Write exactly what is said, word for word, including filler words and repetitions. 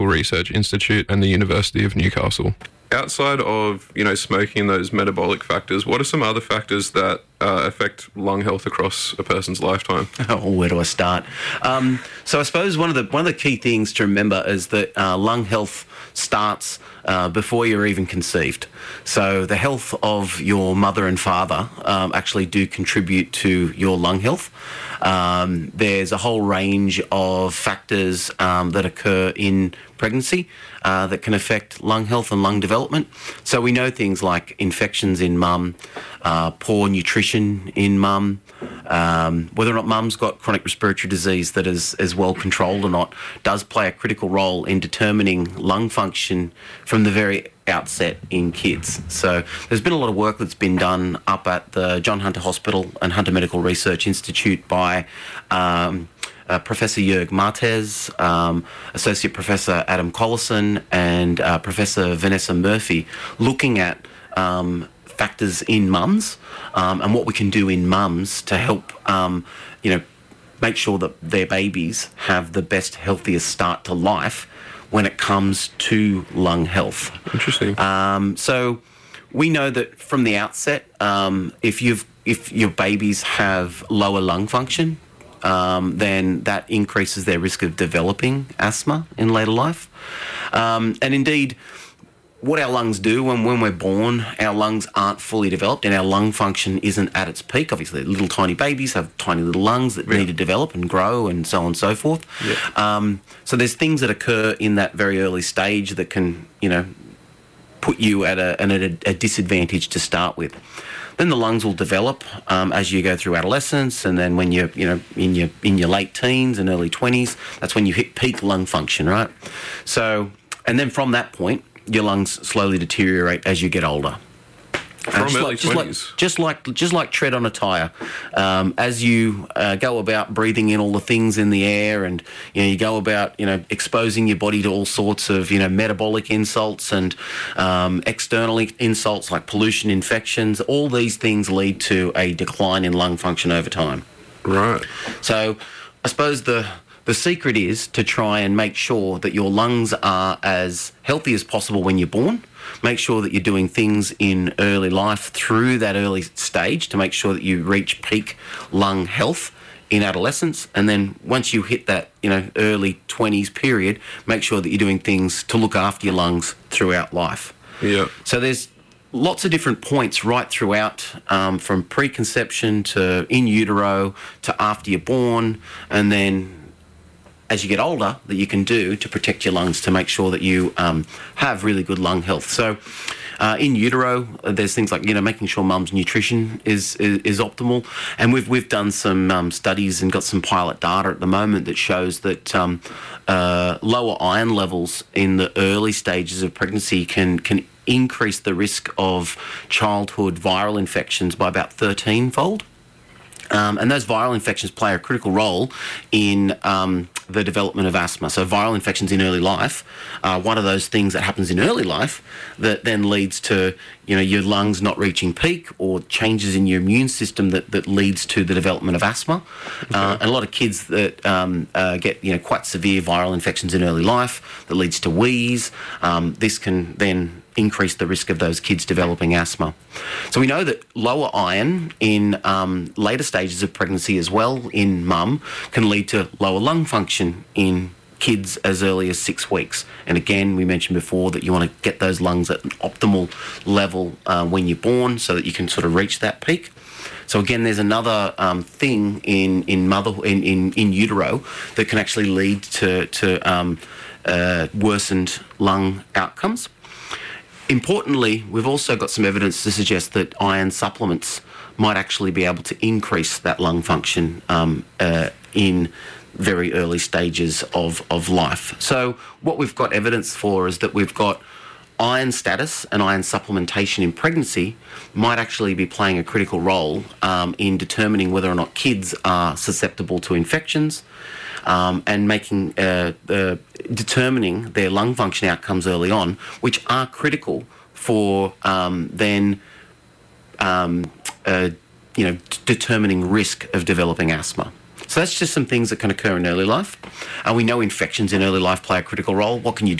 Research Institute and the University of Newcastle. Outside of, you know, smoking, those metabolic factors, what are some other factors that uh, affect lung health across a person's lifetime? Oh, where do I start? Um, so I suppose one of the one of the key things to remember is that uh, lung health starts uh, before you're even conceived. So the health of your mother and father um, actually do contribute to your lung health. Um, there's a whole range of factors um, that occur in pregnancy uh, that can affect lung health and lung development. So we know things like infections in mum, uh, poor nutrition in mum, um, whether or not mum's got chronic respiratory disease that is, is well controlled or not, does play a critical role in determining lung function from the very outset in kids. So there's been a lot of work that's been done up at the John Hunter Hospital and Hunter Medical Research Institute by um, uh, Professor Jörg Martez, um, Associate Professor Adam Collison, and uh, Professor Vanessa Murphy, looking at um, factors in mums um, and what we can do in mums to help, um, you know, make sure that their babies have the best, healthiest start to life when it comes to lung health. Interesting. Um, so we know that from the outset, um, if you've if your babies have lower lung function, um, then that increases their risk of developing asthma in later life. Um, and indeed, what our lungs do when, when we're born, our lungs aren't fully developed and our lung function isn't at its peak. Obviously, little tiny babies have tiny little lungs that yeah. need to develop and grow and so on and so forth. Yeah. Um, so there's things that occur in that very early stage that can, you know, put you at a, at a, a disadvantage to start with. Then the lungs will develop um, as you go through adolescence, and then when you're, you know, in your in your late teens and early twenties, that's when you hit peak lung function, right? So, and then from that point, your lungs slowly deteriorate as you get older. From just early like, just twenties? Like, just like just like tread on a tyre. Um, as you uh, go about breathing in all the things in the air, and you know you go about you know exposing your body to all sorts of you know metabolic insults and um, external insults like pollution, infections. All these things lead to a decline in lung function over time. Right. So, I suppose the The secret is to try and make sure that your lungs are as healthy as possible when you're born. Make sure that you're doing things in early life through that early stage to make sure that you reach peak lung health in adolescence. And then once you hit that, you know, early twenties period, make sure that you're doing things to look after your lungs throughout life. Yeah. So there's lots of different points right throughout, um, from preconception to in utero to after you're born, and then as you get older, that you can do to protect your lungs to make sure that you um, have really good lung health. So uh, in utero, there's things like, you know, making sure mum's nutrition is, is, is optimal. And we've we've done some um, studies and got some pilot data at the moment that shows that um, uh, lower iron levels in the early stages of pregnancy can can increase the risk of childhood viral infections by about thirteen-fold. Um, and those viral infections play a critical role in um, the development of asthma. So viral infections in early life are one of those things that happens in early life that then leads to, you know, your lungs not reaching peak or changes in your immune system that, that leads to the development of asthma. Okay. Uh, and a lot of kids that um, uh, get, you know, quite severe viral infections in early life that leads to wheeze. Um, this can then increase the risk of those kids developing asthma. So we know that lower iron in um, later stages of pregnancy as well in mum can lead to lower lung function in kids as early as six weeks. And again, we mentioned before that you want to get those lungs at an optimal level uh, when you're born so that you can sort of reach that peak. So again, there's another um, thing in in mother in, in, in utero that can actually lead to, to um, uh, worsened lung outcomes. Importantly, we've also got some evidence to suggest that iron supplements might actually be able to increase that lung function um, uh, in very early stages of, of life. So what we've got evidence for is that we've got iron status and iron supplementation in pregnancy might actually be playing a critical role um, in determining whether or not kids are susceptible to infections, Um, and making uh, uh, determining their lung function outcomes early on, which are critical for um, then um, uh, you know d- determining risk of developing asthma. So that's just some things that can occur in early life. Uh, we know infections in early life play a critical role. What can you do